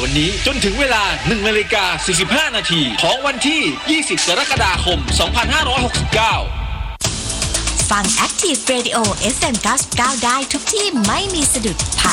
วันนี้จนถึงเวลา 1:45 นาทีของวันที่ 20 กรกฎาคม 2569 ฟัง Active Radio FM 99ได้ทุกที่ไม่มีสะดุด